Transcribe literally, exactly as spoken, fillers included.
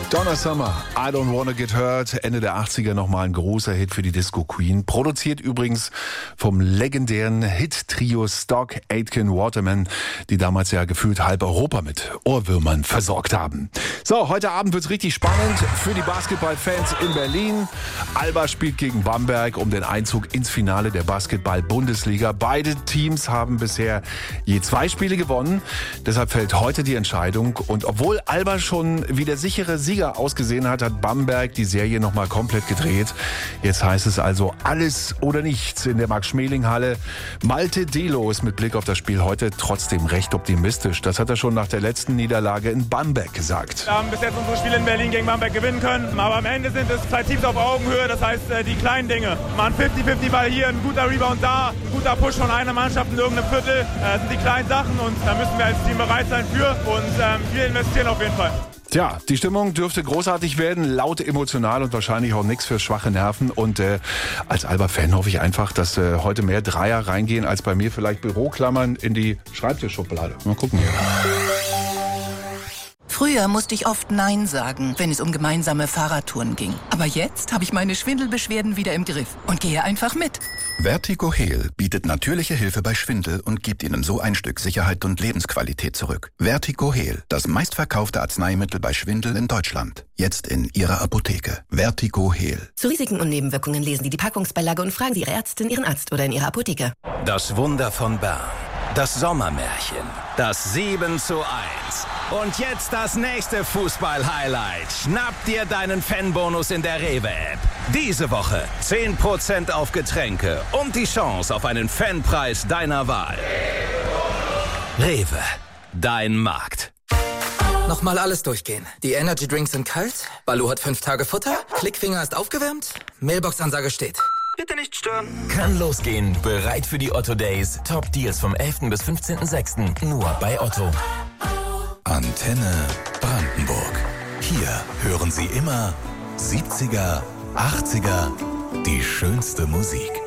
Donna Summer, I Don't Wanna Get Hurt, Ende der achtziger nochmal ein großer Hit für die Disco Queen. Produziert übrigens vom legendären Hit-Trio Stock, Aitken, Waterman, die damals ja gefühlt halb Europa mit Ohrwürmern versorgt haben. So, heute Abend wird's richtig spannend für die Basketballfans in Berlin. Alba spielt gegen Bamberg um den Einzug ins Finale der Basketball-Bundesliga. Beide Teams haben bisher je zwei Spiele gewonnen. Deshalb fällt heute die Entscheidung. Und obwohl Alba schon wie der sichere Sieger ausgesehen hat, hat Bamberg die Serie nochmal komplett gedreht. Jetzt heißt es also alles oder nichts in der Max-Schmeling-Halle. Malte Delo ist mit Blick auf das Spiel heute trotzdem recht optimistisch. Das hat er schon nach der letzten Niederlage in Bamberg gesagt. Wir haben bis jetzt unsere Spiele in Berlin gegen Bamberg gewinnen können, aber am Ende sind es zwei Teams auf Augenhöhe, das heißt die kleinen Dinge. Mal ein fünfzig fünfzig Ball hier, ein guter Rebound da, ein guter Push von einer Mannschaft in irgendeinem Viertel. Das sind die kleinen Sachen und da müssen wir als Team bereit sein für und ähm, wir investieren auf jeden Fall. Tja, die Stimmung dürfte großartig werden, laut, emotional und wahrscheinlich auch nichts für schwache Nerven. Und äh, als Alba-Fan hoffe ich einfach, dass äh, heute mehr Dreier reingehen, als bei mir vielleicht Büroklammern in die Schreibtischschublade. Mal gucken hier. Früher musste ich oft Nein sagen, wenn es um gemeinsame Fahrradtouren ging. Aber jetzt habe ich meine Schwindelbeschwerden wieder im Griff und gehe einfach mit. Vertigo Heal bietet natürliche Hilfe bei Schwindel und gibt Ihnen so ein Stück Sicherheit und Lebensqualität zurück. Vertigo Heal, das meistverkaufte Arzneimittel bei Schwindel in Deutschland. Jetzt in Ihrer Apotheke. Vertigo Heal. Zu Risiken und Nebenwirkungen lesen Sie die Packungsbeilage und fragen Sie Ihre Ärztin, Ihren Arzt oder in Ihrer Apotheke. Das Wunder von Bern. Das Sommermärchen. Das sieben zu eins. Und jetzt das nächste Fußball-Highlight. Schnapp dir deinen Fanbonus in der Rewe-App. Diese Woche zehn Prozent auf Getränke und die Chance auf einen Fanpreis deiner Wahl. Rewe, dein Markt. Nochmal alles durchgehen. Die Energy Drinks sind kalt, Baloo hat fünf Tage Futter, Klickfinger ist aufgewärmt, Mailbox-Ansage steht. Bitte nicht stören. Kann losgehen. Bereit für die Otto Days. Top Deals vom elften bis fünfzehnten sechsten Nur bei Otto. Antenne Brandenburg. Hier hören Sie immer siebziger, achtziger, die schönste Musik.